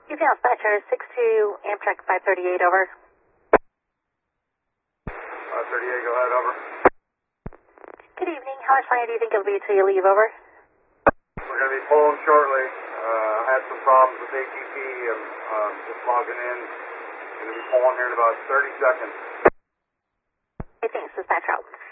UPS Dispatcher 62 Amtrak 538, over. 538, go ahead, over. Good evening. How much longer do you think it'll be till you leave, over? We're going to be pulling shortly. I had some problems with ATP and just logging in. Going to be pulling here in about 30 seconds. Okay, thanks. Dispatch out.